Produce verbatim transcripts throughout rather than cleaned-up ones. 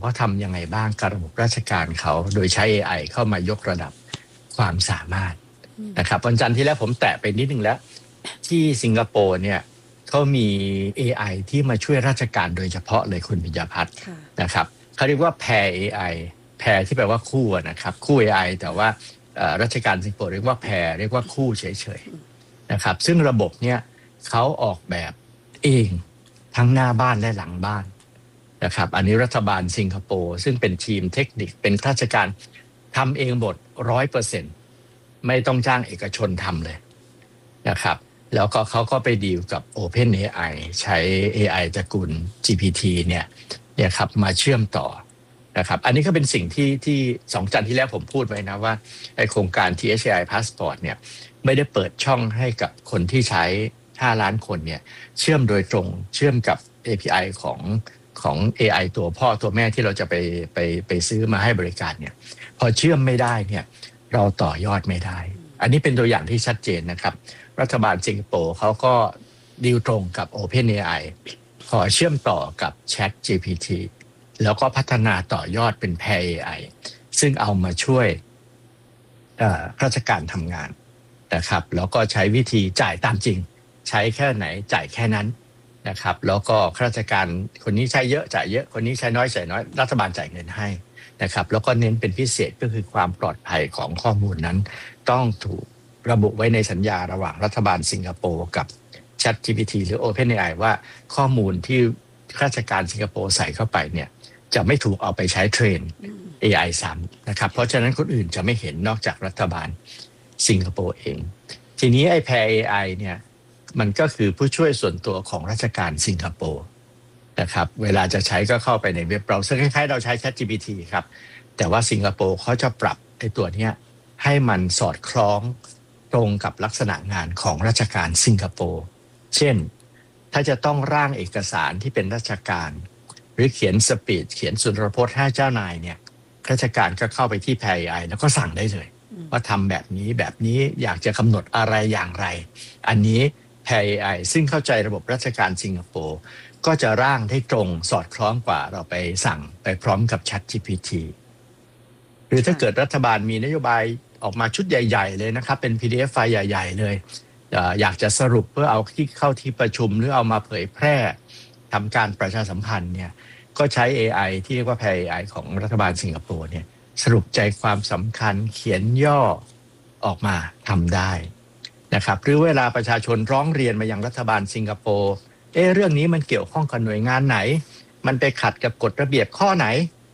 เขาทำยังไงบ้างกับระบบราชการเขาโดยใช้ เอ ไอ เข้ามายกระดับความสามารถนะครับวันจันทร์ที่แล้วผมแตะไปนิดนึงแล้วที่สิงคโปร์เนี่ยเขามี เอ ไอ ที่มาช่วยราชการโดยเฉพาะเลยคุณปิยพัฒน์นะครับเขาเรียกว่าแพร์ เอ ไอ แพร์ที่แปลว่าคู่นะครับคู่ เอ ไอ แต่ว่าราชการสิงคโปร์เรียกว่าแพร์เรียกว่าคู่เฉยๆนะครับซึ่งระบบเนี่ยเขาออกแบบเองทั้งหน้าบ้านและหลังบ้านนะครับอันนี้รัฐบาลสิงคโปร์ซึ่งเป็นทีมเทคนิคเป็นข้าราชการทำเองหมด ร้อยเปอร์เซ็นต์ ไม่ต้องจ้างเอกชนทำเลยนะครับแล้วก็เขาก็ไปดีลกับ OpenAI ใช้ เอ ไอ ตระกูล จี พี ที เนี่ยเนี่ยครับมาเชื่อมต่อนะครับอันนี้ก็เป็นสิ่งที่ที่สองจันทร์ที่แล้วผมพูดไว้นะว่าไอโครงการ ที เอช เอ ไอ Passport เนี่ยไม่ได้เปิดช่องให้กับคนที่ใช้ห้าล้านคนเนี่ยเชื่อมโดยตรงเชื่อมกับ เอ พี ไอ ของของ เอ ไอ ตัวพ่อตัวแม่ที่เราจะไปไปไปซื้อมาให้บริการเนี่ยพอเชื่อมไม่ได้เนี่ยเราต่อยอดไม่ได้อันนี้เป็นตัวอย่างที่ชัดเจนนะครับรัฐบาลสิงคโปร์เขาก็ดีลตรงกับ OpenAI ขอเชื่อมต่อกับ Chat จี พี ที แล้วก็พัฒนาต่อยอดเป็น Pair เอ ไอ ซึ่งเอามาช่วยราชการทำงานนะครับแล้วก็ใช้วิธีจ่ายตามจริงใช้แค่ไหนจ่ายแค่นั้นนะครับแล้วก็ข้าราชการคนนี้ใช้เยอะจ่ายเยอะคนนี้ใช้น้อยจ่ายน้อยรัฐบาลจ่ายเงินให้นะครับแล้วก็เน้นเป็นพิเศษก็คือความปลอดภัยของข้อมูลนั้นต้องถูกระบุไว้ในสัญญาระหว่างรัฐบาลสิงคโปร์กับ Chat จี พี ที หรือ OpenAI ว่าข้อมูลที่ข้าราชการสิงคโปร์ใส่เข้าไปเนี่ยจะไม่ถูกเอาไปใช้เทรน เอ ไอ ซ้ำนะครับเพราะฉะนั้นคนอื่นจะไม่เห็นนอกจากรัฐบาลสิงคโปร์เองทีนี้ไอ้ Pair เอ ไอ เนี่ยมันก็คือผู้ช่วยส่วนตัวของราชการสิงคโปร์นะครับเวลาจะใช้ก็เข้าไปในเว็บเบราว์เซอร์คล้ายๆเราใช้ Chat จี พี ที ครับแต่ว่าสิงคโปร์เขาจะปรับไอ้ตัวเนี้ยให้มันสอดคล้องตรงกับลักษณะงานของราชการสิงคโปร์เช่นถ้าจะต้องร่างเอกสารที่เป็นราชการหรือเขียนสปีดเขียนสุนทรพจน์ให้เจ้านายเนี่ยราชการก็เข้าไปที่ Pair เอ ไอ แล้วก็สั่งได้เลยว่าทำแบบนี้แบบนี้อยากจะกำหนดอะไรอย่างไรอันนี้ Pair เอ ไอ ซึ่งเข้าใจระบบราชการสิงคโปร์ก็จะร่างได้ตรงสอดคล้องกว่าเราไปสั่งไปพร้อมกับ Chat จี พี ที หรือถ้าเกิดรัฐบาลมีนโยบายออกมาชุดใหญ่ๆเลยนะครับเป็น พี ดี เอฟ ไฟล์ใหญ่ๆเลยอยากจะสรุปเพื่อเอาที่เข้าที่ประชุมหรือเอามาเผยแพร่ทำการประชาสัมพันธ์เนี่ยก็ใช้ เอ ไอ ที่เรียกว่า Pair เอ ไอ ของรัฐบาลสิงคโปร์เนี่ยสรุปใจความสำคัญเขียนย่อออกมาทำได้นะครับหรือเวลาประชาชนร้องเรียนมายังรัฐบาลสิงคโปร์เอ๊ะเรื่องนี้มันเกี่ยวข้องกับหน่วยงานไหนมันไปขัดกับกฎระเบียบข้อไหน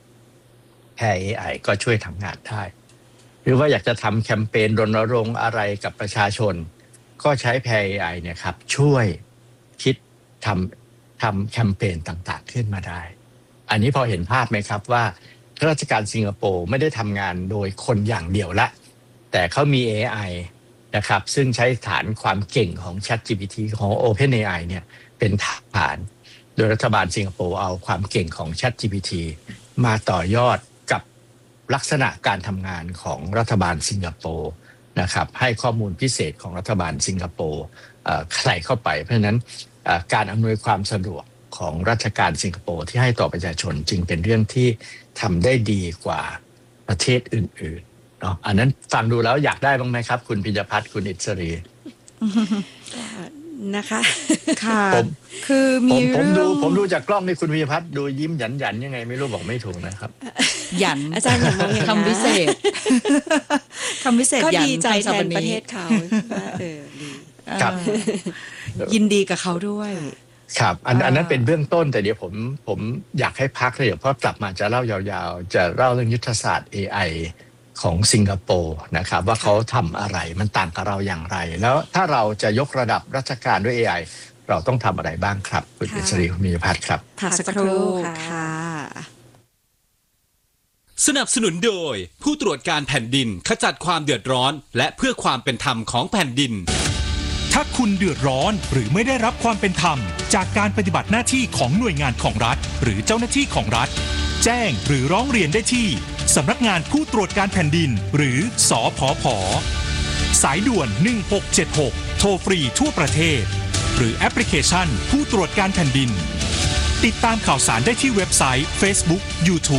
Pair เอ ไอ ก็ช่วยทำงานได้หรือว่าอยากจะทำแคมเปญรณรงค์อะไรกับประชาชนก็ใช้ Pair เอ ไอ เนี่ยครับช่วยคิดทำทำแคมเปญต่างๆขึ้นมาได้อันนี้พอเห็นภาพไหมครับว่าข้าราชการสิงคโปร์ไม่ได้ทำงานโดยคนอย่างเดียวละแต่เขามี เอ ไอ นะครับซึ่งใช้ฐานความเก่งของ Chat จี พี ที ของ OpenAI เนี่ยเป็นฐานโดยรัฐบาลสิงคโปร์เอาความเก่งของ Chat จี พี ที มาต่อยอดกับลักษณะการทำงานของรัฐบาลสิงคโปร์นะครับให้ข้อมูลพิเศษของรัฐบาลสิงคโปร์ใส่เข้าไปเพราะฉะนั้นการอำนวยความสะดวกของราชการสิงคโปร์ที่ให้ต่อประชาชนจึงเป็นเรื่องที่ทำได้ดีกว่าประเทศอื่นๆเนาะอันนั้นฟังดูแล้วอยากได้บ้างไหมครับคุณพิญญพัฒน์คุณอิสรีนะคะค่ะผมคือมีผมดูผมดูจากกล้องนี่คุณพิญญพัฒน์ดูยิ้มหยันหยันยังไงไม่รู้บอกไม่ถูกนะครับหยันอาจารย์อย่างมองอย่างคำพิเศษคำพิเศษก็ดีใจแทนประเทศเขาเออดีครับยินดีกับเขาด้วยครับอันอันนั้นเป็นเบื้องต้นแต่เดี๋ยวผมผมอยากให้พักเลยเดี๋ยวพอกลับมาจะเล่ายาวๆจะเล่าเรื่องยุทธศาสตร์ เอ ไอ ของสิงคโปร์นะครับว่าเขาทำอะไรมันต่างกับเราอย่างไรแล้วถ้าเราจะยกระดับราชการด้วย เอ ไอ เราต้องทำอะไรบ้างครับคุณอิสรีคุณมีพัฒน์ครับพักสักครู่ค่ะสนับสนุนโดยผู้ตรวจการแผ่นดินขจัดความเดือดร้อนและเพื่อความเป็นธรรมของแผ่นดินถ้าคุณเดือดร้อนหรือไม่ได้รับความเป็นธรรมจากการปฏิบัติหน้าที่ของหน่วยงานของรัฐหรือเจ้าหน้าที่ของรัฐแจ้งหรือร้องเรียนได้ที่สำนักงานผู้ตรวจการแผ่นดินหรือสผผ.สายด่วนหนึ่งหกเจ็ดหกโทรฟรีทั่วประเทศหรือแอปพลิเคชันผู้ตรวจการแผ่นดินติดตามข่าวสารได้ที่เว็บไซต์ Facebook YouTube